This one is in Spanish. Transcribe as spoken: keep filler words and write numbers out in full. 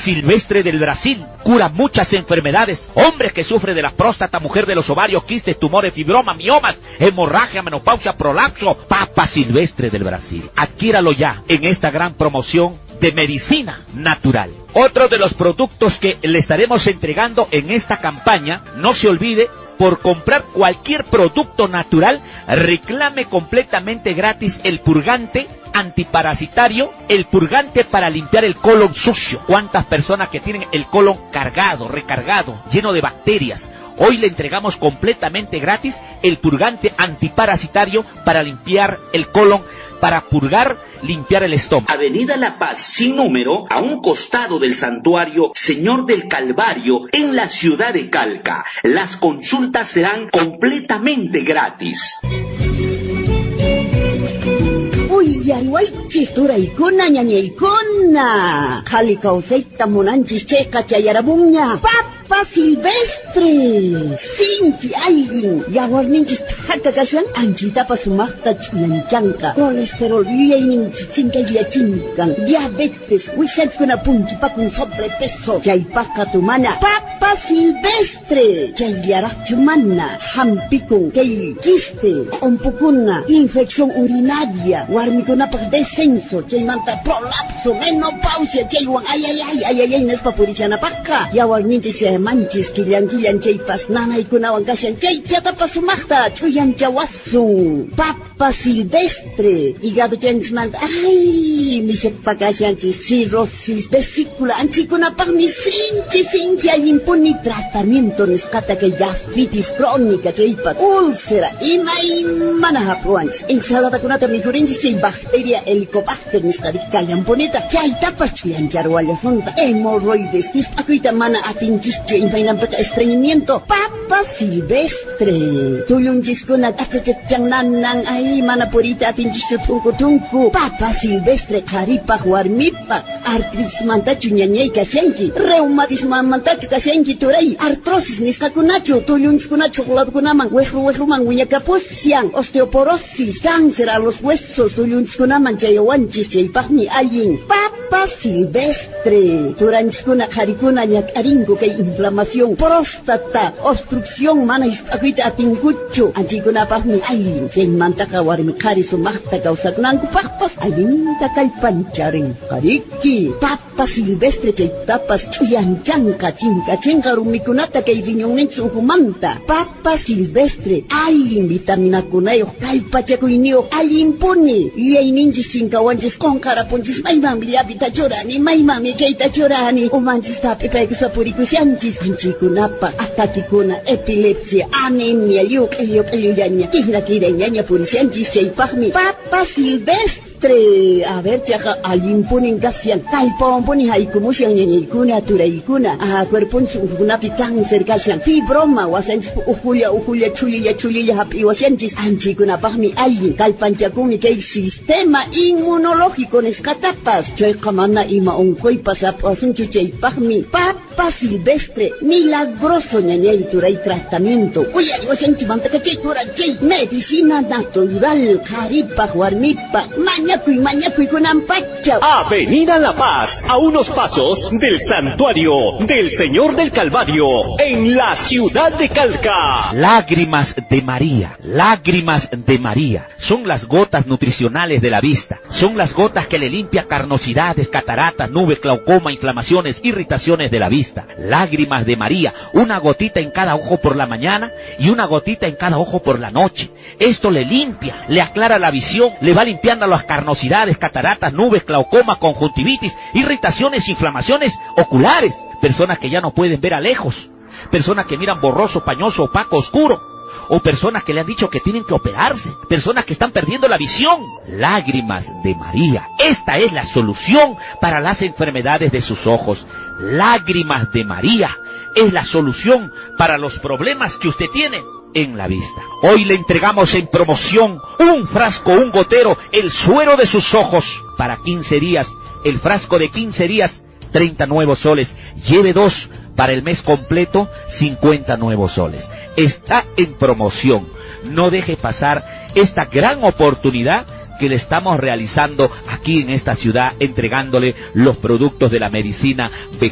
silvestre del Brasil cura muchas enfermedades. Hombres que sufren de la próstata, mujer de los ovarios, quistes, tumores, fibroma, miomas, hemorragia, menopausia, prolapso. Papa silvestre del Brasil. Adquiéralo ya en esta gran promoción de medicina natural. Otro de los productos que le estaremos entregando en esta campaña, no se olvide, por comprar cualquier producto natural, reclame completamente gratis el purgante antiparasitario, el purgante para limpiar el colon sucio. ¿Cuántas personas que tienen el colon cargado, recargado, lleno de bacterias? Hoy le entregamos completamente gratis el purgante antiparasitario para limpiar el colon, para purgar, limpiar el estómago. Avenida La Paz, sin número, a un costado del santuario Señor del Calvario, en la ciudad de Calca. Las consultas serán completamente gratis. Uy, yarwaychis turaykuna ñañaykuna qhali kawsayta munanchis chayqa chayarabunña papa silvestre sinchi allin yawarninchis thaka kashan anchitapas sumaqta chuyanchanqa colesterol yuyayninchis chinkayllachinkan diabetes wisanchikuna punkipakun sobrepeso chaypaqa tumana papa silvestre chayllaraqchu mana hampikun kay quiste umpukuna infección urinaria warmikunapaq descenso chaymanta prolapso menopausia chaywan ayayay ayayay nispa purishanapaqqa yawarninchis chaymanchis killan killan chaypas nanaykunawan kashan chaychatapas sumaqta chuyanchawasun papa silvestre hígado chanchismanta ay misapa kashanchis cirrosis vesícula anchikunapaqmi sinchi sinchi allimpuni tratamiento nisqata kay gastritis crónica chaypas úlcera ima imana hapruanchis ensaladakunata mijurinchis chay bacteria helicobacter nisqarik kallampunita chaytapas chuyancharwallasunta hemorroides nisp'akuyta mana atinchis imaynanpata estreñimiento papa silvestre tullunchiskuna achachachannanan ay mana purita atinchichu tunku tunku papa silvestre qharipaq warmipaq artritismantachu ñañay kashanki reumatismanmantachu kashanki turay artrosis nisqakunachu tullunchikunachu ladukunaman wejru wejruman wiñakapusian osteoporosis cáncer a los huesos tullunchikunaman chayawanchis chaypaqmi allin papa silvestre turanchiskuna qharikuna ñak'arinku kay inflamación, próstata, obstrucción, mana hispakuyta atinkuchu, anchikunapaqmi allin, chaymantaqa warmi qhari sumaqta kawsakunankupaqpas allinta kallpancharinqariki, papa silvestre chaytapas chuyanchanqa, chinkachinqa rumikunata kay riñonninchis uhumanta, papa silvestre, allin vitaminakunayuq, kallpachakuyniyuq, allinpuni, yuyayninchis chinkawanchis qonqarapunchis, maymanmi llapita churani, maymanmi kayta churani, umanchis tapipaykusa purikushanchis, anchikunapa, atakikuna, epilepsia, anemia, yuq'i yuq'i yaña, kihna kirañaña purishanchis chaypaqmi, papa silvestre, a ver, chaja, allimpunin kasian, kallpawanpuni haykumushan ñañaykuna, turaykuna, a cuerpunchis uhukunapi cáncer kashan, fibroma, wasanchis uhulla, uhulla, chulilla, chulilla, hapiwashanchis, anchikunapaqmi allin, kallpanchakumi kay sistema inmunológico nisqatapas, chayqa mana ima unquypas apasunchu chaypaqmi, papa silvestre, milagroso ñañay turay tratamiento, uyay washanchimantaka chay turay chay medicina natural, qharipaq warmipaq, mañakuy mañakuy kunampacha. Avenida La Paz, a unos pasos del santuario del Señor del Calvario, en la ciudad de Calca. Lágrimas de María, lágrimas de María, son las gotas nutricionales de la vista, son las gotas que le limpia carnosidades, cataratas, nubes, glaucoma, inflamaciones, irritaciones de la vista. Lágrimas de María, una gotita en cada ojo por la mañana y una gotita en cada ojo por la noche. Esto le limpia, le aclara la visión, le va limpiando las carnosidades, cataratas, nubes, glaucoma, conjuntivitis, irritaciones, inflamaciones oculares. Personas que ya no pueden ver a lejos, personas que miran borroso, pañoso, opaco, oscuro, o personas que le han dicho que tienen que operarse, personas que están perdiendo la visión. Lágrimas de María, esta es la solución para las enfermedades de sus ojos. Lágrimas de María es la solución para los problemas que usted tiene en la vista. Hoy le entregamos en promoción un frasco, un gotero, el suero de sus ojos para quince días, el frasco de quince días, treinta nuevos soles. Lleve dos para el mes completo, cincuenta nuevos soles. Está en promoción. No deje pasar esta gran oportunidad que le estamos realizando aquí en esta ciudad, entregándole los productos de la medicina